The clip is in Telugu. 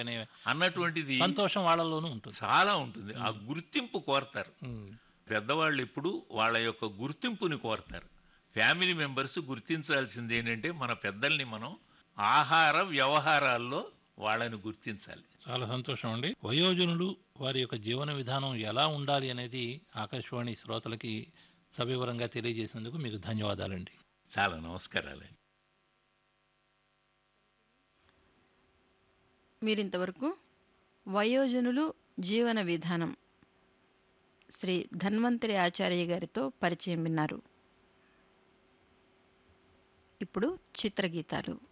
అనే అన్నటువంటిది సంతోషం వాళ్ళలోనూ ఉంటుంది. చాలా ఉంటుంది. ఆ గుర్తింపు కోరతారు. ఉమ్, పెద్దవాళ్ళు ఎప్పుడు వాళ్ళ యొక్క గుర్తింపుని కోరతారు. ఫ్యామిలీ మెంబర్స్ గుర్తించాల్సింది ఏంటంటే మన పెద్దల్ని మనం ఆహార వ్యవహారాల్లో వాళ్ళని గుర్తించాలి. చాలా సంతోషం అండి. వయోజనులు వారి యొక్క జీవన విధానం ఎలా ఉండాలి అనేది ఆకాశవాణి శ్రోతలకి సవివరంగా తెలియజేసినందుకు మీకు ధన్యవాదాలండి. చాలా నమస్కారాలండి. మీరింతవరకు వయోజనులు జీవన విధానం శ్రీ ధన్వంతరి ఆచార్య గారితో పరిచయం విన్నారు. ఇప్పుడు చిత్రగీతాలు.